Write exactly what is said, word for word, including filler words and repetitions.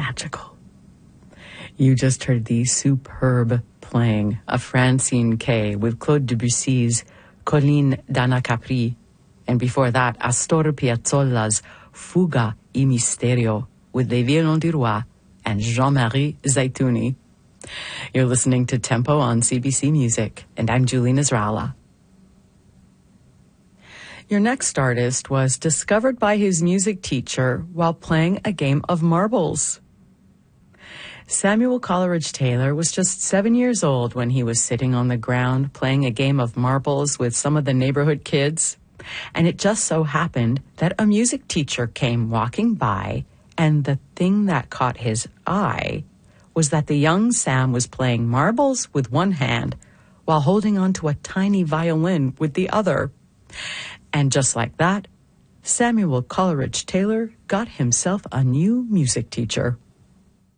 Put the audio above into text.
magical. You just heard the superb playing of Francine Kay with Claude Debussy's Colline d'Anna Capri, and before that, Astor Piazzolla's Fuga y Misterio with Les Violons du Roi and Jean-Marie Zaitouni. You're listening to Tempo on C B C Music, and I'm Julie Nasrallah. Your next artist was discovered by his music teacher while playing a game of marbles. Samuel Coleridge Taylor was just seven years old when he was sitting on the ground playing a game of marbles with some of the neighborhood kids. And it just so happened that a music teacher came walking by, and the thing that caught his eye was that the young Sam was playing marbles with one hand while holding onto a tiny violin with the other. And just like that, Samuel Coleridge Taylor got himself a new music teacher.